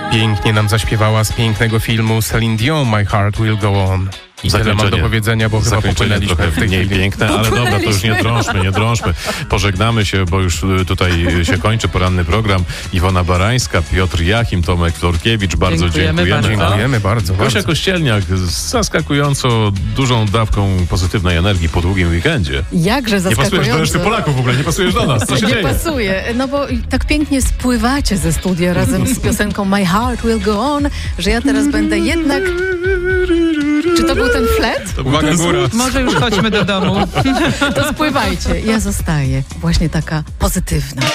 Pięknie nam zaśpiewała z pięknego filmu Celine Dion, My Heart Will Go On. I tyle mam do powiedzenia, bo chyba popłynęliśmy trochę w tej mniej chwili. piękne, ale dobra, to już nie drążmy. Pożegnamy się, bo już tutaj się kończy poranny program. Iwona Barańska, Piotr Jachim, Tomek Florkiewicz, bardzo dziękujemy. Dziękujemy bardzo. Gosia Kościelniak z zaskakująco dużą dawką pozytywnej energii po długim weekendzie. Jakże zaskakująco. Nie pasujesz do reszty Polaków w ogóle, nie pasujesz do nas. Co się dzieje? Nie pasuje, no bo tak pięknie spływacie ze studia razem z piosenką My Heart Will Go On, że ja teraz będę jednak... Czy to był ten flet? Uwaga, góra. Może już chodźmy do domu. To spływajcie. Ja zostaję właśnie taka pozytywna.